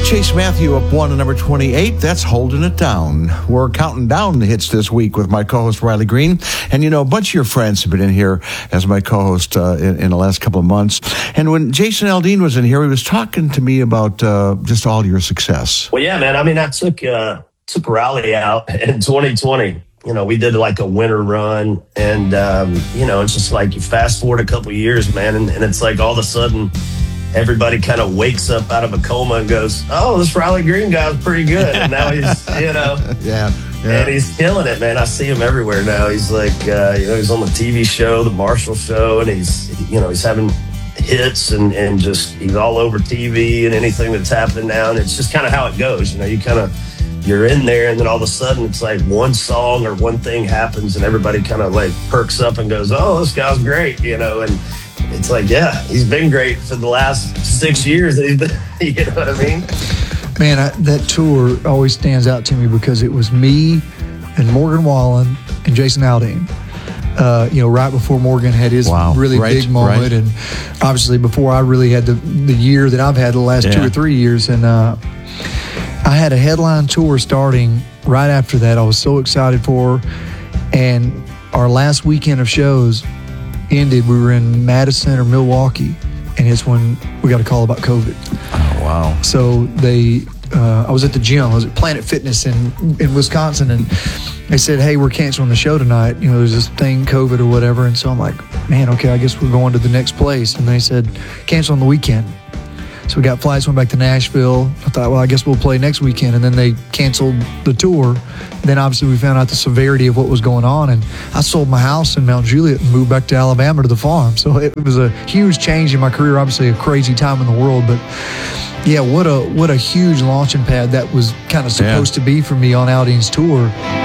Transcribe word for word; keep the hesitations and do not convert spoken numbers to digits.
Chase Matthew up one to number twenty-eight. That's Holding It Down. We're counting down the hits this week with my co-host Riley Green. And, you know, a bunch of your friends have been in here as my co-host uh, in, in the last couple of months. And when Jason Aldean was in here, he was talking to me about uh, just all your success. Well, yeah, man. I mean, I took, uh, took Riley out in twenty twenty. You know, we did like a winter run. And, um, you know, it's just like you fast forward a couple of years, man. And, and it's like all of a sudden, everybody kind of wakes up out of a coma and goes, oh, this Riley Green guy's pretty good. And now he's, you know, yeah, yeah. And he's killing it, man. I see him everywhere now. He's like, uh, you know, he's on the T V show, The Marshall Show, and he's, you know, he's having hits and, and just, he's all over T V and anything that's happening now. And it's just kind of how it goes. You know, you kind of, you're in there and then all of a sudden it's like one song or one thing happens and everybody kind of like perks up and goes, oh, this guy's great, you know, and it's like, yeah, he's been great for the last six years. That he's been, you know what I mean? Man, I, that tour always stands out to me because it was me and Morgan Wallen and Jason Aldean. Uh, you know, right before Morgan had his wow. really right, big moment, right. and obviously before I really had the the year that I've had the last yeah. two or three years. And uh, I had a headline tour starting right after that. I was so excited for her. And our last weekend of shows ended, we were in Madison or Milwaukee, and it's when we got a call about COVID. Oh, wow. So they, uh, I was at the gym, I was at Planet Fitness in, in Wisconsin, and they said, hey, we're canceling the show tonight. You know, there's this thing, COVID or whatever. And so I'm like, man, okay, I guess we're going to the next place. And they said, cancel on the weekend. So we got flights, went back to Nashville. I thought, well, I guess we'll play next weekend. And then they canceled the tour. Then obviously we found out the severity of what was going on. And I sold my house in Mount Juliet and moved back to Alabama to the farm. So it was a huge change in my career, obviously a crazy time in the world. But yeah, what a what a huge launching pad that was kind of supposed yeah. to be for me on Aldean's tour.